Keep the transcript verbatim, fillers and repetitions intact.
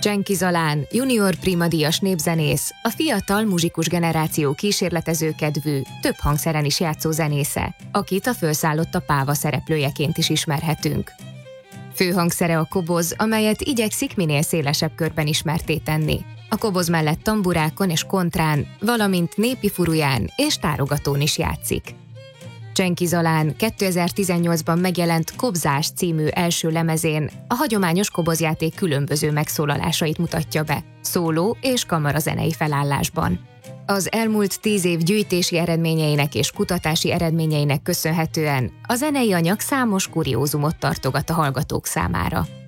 Csenki Zalán, junior primadíjas népzenész, a fiatal muzsikus generáció kísérletező kedvű, több hangszeren is játszó zenésze, akit a Fölszállott a páva szereplőjeként is ismerhetünk. Főhangszere a koboz, amelyet igyekszik minél szélesebb körben ismertté tenni. A koboz mellett tamburákon és kontrán, valamint népi furuján és tárogatón is játszik. Csenki Zalán kétezer-tizennyolcban megjelent Kobzás című első lemezén a hagyományos kobozjáték különböző megszólalásait mutatja be, szóló és kamarazenei felállásban. Az elmúlt tíz év gyűjtési eredményeinek és kutatási eredményeinek köszönhetően a zenei anyag számos kuriózumot tartogat a hallgatók számára.